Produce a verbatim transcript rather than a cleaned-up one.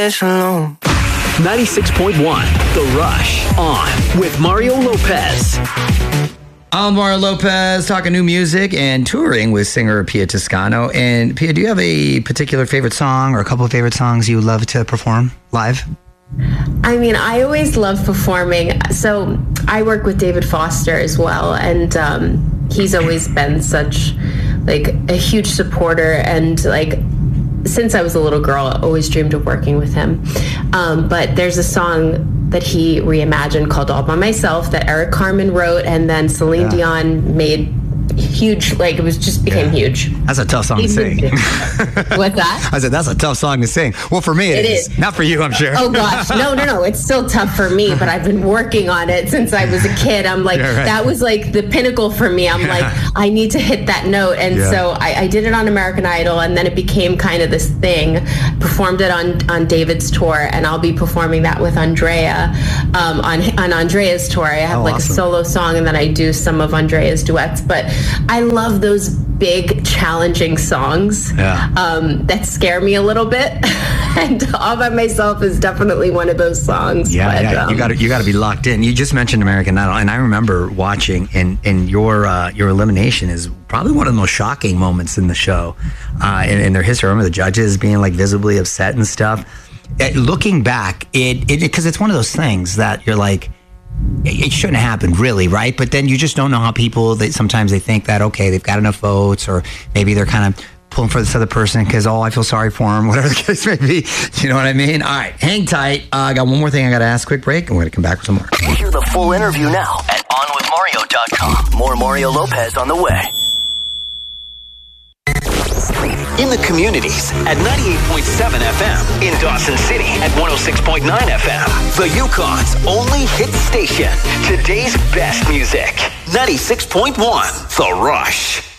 ninety-six point one, The Rush, on with Mario Lopez. I'm Mario Lopez, talking new music and touring with singer Pia Toscano. And Pia, do you have a particular favorite song or a couple of favorite songs you love to perform live? I mean, I always love performing. So I work with David Foster as well, and um, he's always been such like a huge supporter, and like since I was a little girl, I always dreamed of working with him. Um, but there's a song that he reimagined called All By Myself that Eric Carmen wrote, and then Celine yeah. Dion made huge, like it was just became yeah. huge. That's a tough song he to sing. What's that? I said, that's a tough song to sing. Well, for me it, it is. is. Not for you, I'm sure. Oh gosh, no, no, no. It's still tough for me, but I've been working on it since I was a kid. I'm like, yeah, right. that was like the pinnacle for me. I'm like, I need to hit that note. And yeah. so I, I did it on American Idol, and then it became kind of this thing. Performed it on, on David's tour, and I'll be performing that with Andrea um, on, on Andrea's tour. I have oh, like awesome. a solo song, and then I do some of Andrea's duets. But I love those big, challenging songs yeah. um, that scare me a little bit. And All By Myself is definitely one of those songs. Yeah, but, yeah. Um, you got to you got to be locked in. You just mentioned American Idol, and I remember watching, and and your uh, your elimination is probably one of the most shocking moments in the show, uh, in, in their history. I remember the judges being like visibly upset and stuff. Uh, looking back, it because it, it's one of those things that you're like, it shouldn't happen, really, right? But then you just don't know how people, they, sometimes they think that, okay, they've got enough votes, or maybe they're kind of pulling for this other person because, oh, I feel sorry for him, whatever the case may be. You know what I mean? All right, hang tight. Uh, I got one more thing I got to ask. Quick break, and we're going to come back with some more. Hear the full interview now at on with mario dot com. More Mario Lopez on the way. In the communities at ninety-eight point seven F M, in Dawson City at one oh six point nine F M, the Yukon's only hit station. Today's best music, ninety-six point one, The Rush.